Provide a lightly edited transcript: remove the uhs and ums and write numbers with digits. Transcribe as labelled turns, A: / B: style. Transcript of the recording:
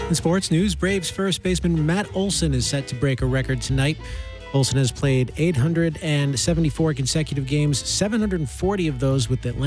A: In sports news, Braves first baseman Matt Olson is set to break a record tonight. Olson has played 874 consecutive games, 740 of those with Atlanta.